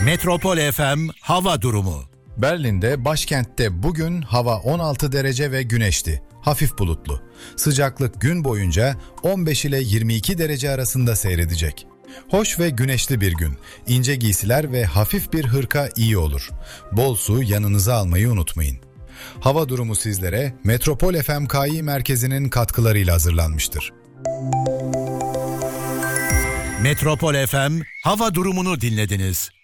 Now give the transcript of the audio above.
Metropol FM hava durumu. Berlin'de, başkentte bugün hava 16 derece ve güneşli. Hafif bulutlu. Sıcaklık gün boyunca 15 ile 22 derece arasında seyredecek. Hoş ve güneşli bir gün. İnce giysiler ve hafif bir hırka iyi olur. Bol su yanınıza almayı unutmayın. Hava durumu sizlere Metropol FM KI merkezinin katkılarıyla hazırlanmıştır. Metropol FM hava durumunu dinlediniz.